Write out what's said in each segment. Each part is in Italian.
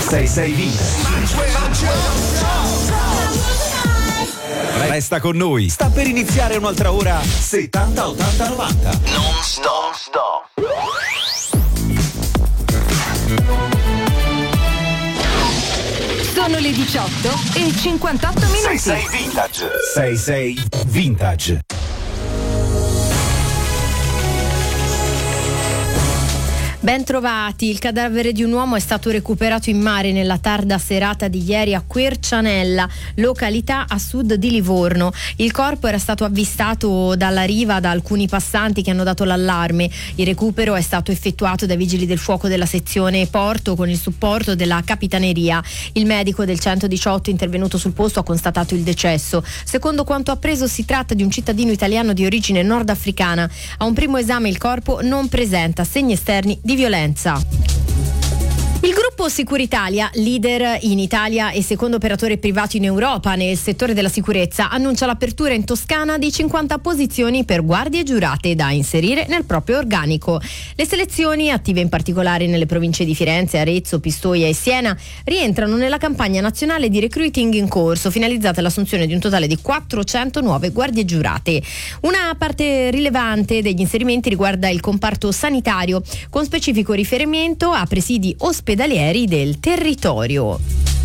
66 Vintage. Resta con noi. Sta per iniziare un'altra ora 70 80 90. Non stop. Sono le 18 e 58 minuti. 66 Vintage. 66 Vintage. Ben trovati, il cadavere di un uomo è stato recuperato in mare nella tarda serata di ieri a Quercianella, località a sud di Livorno. Il corpo era stato avvistato dalla riva da alcuni passanti che hanno dato l'allarme. Il recupero è stato effettuato dai vigili del fuoco della sezione Porto con il supporto della Capitaneria. Il medico del 118 intervenuto sul posto ha constatato il decesso. Secondo quanto appreso si tratta di un cittadino italiano di origine nordafricana. A un primo esame il corpo non presenta segni esterni di violenza. Il gruppo Sicuritalia, leader in Italia e secondo operatore privato in Europa nel settore della sicurezza, annuncia l'apertura in Toscana di 50 posizioni per guardie giurate da inserire nel proprio organico. Le selezioni, attive in particolare nelle province di Firenze, Arezzo, Pistoia e Siena, rientrano nella campagna nazionale di recruiting in corso, finalizzata all'assunzione di un totale di 400 nuove guardie giurate. Una parte rilevante degli inserimenti riguarda il comparto sanitario, con specifico riferimento a presidi ospedalieri del territorio.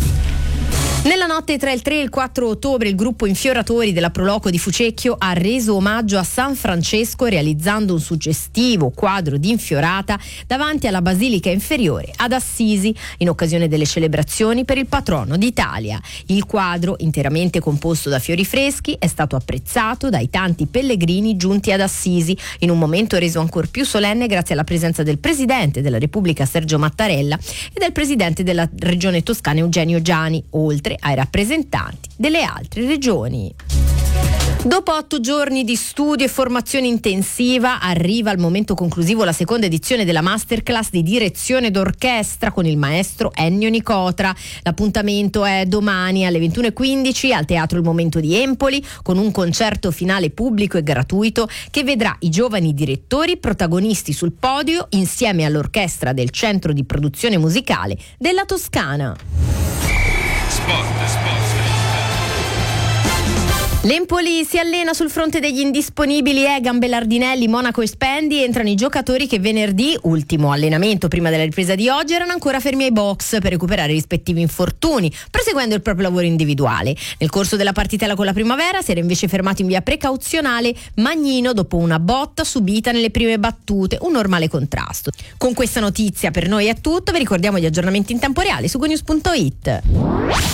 Nella notte tra il 3 e il 4 ottobre il gruppo Infioratori della Proloco di Fucecchio ha reso omaggio a San Francesco realizzando un suggestivo quadro di infiorata davanti alla Basilica Inferiore ad Assisi in occasione delle celebrazioni per il patrono d'Italia. Il quadro, interamente composto da fiori freschi, è stato apprezzato dai tanti pellegrini giunti ad Assisi in un momento reso ancor più solenne grazie alla presenza del Presidente della Repubblica Sergio Mattarella e del Presidente della Regione Toscana Eugenio Giani, oltre ai rappresentanti delle altre regioni. Dopo 8 giorni di studio e formazione intensiva arriva al momento conclusivo la seconda edizione della masterclass di direzione d'orchestra con il maestro Ennio Nicotra. L'appuntamento è domani alle 21:15 al Teatro Il Momento di Empoli con un concerto finale pubblico e gratuito che vedrà i giovani direttori protagonisti sul podio insieme all'orchestra del Centro di Produzione Musicale della Toscana. L'Empoli si allena sul fronte degli indisponibili. Egan, Bellardinelli, Monaco e Spendi entrano i giocatori che venerdì, ultimo allenamento prima della ripresa di oggi, erano ancora fermi ai box per recuperare i rispettivi infortuni, proseguendo il proprio lavoro individuale. Nel corso della partitella con la Primavera si era invece fermato in via precauzionale Magnino dopo una botta subita nelle prime battute, un normale contrasto. Con questa notizia per noi è tutto, vi ricordiamo gli aggiornamenti in tempo reale su GoNews.it.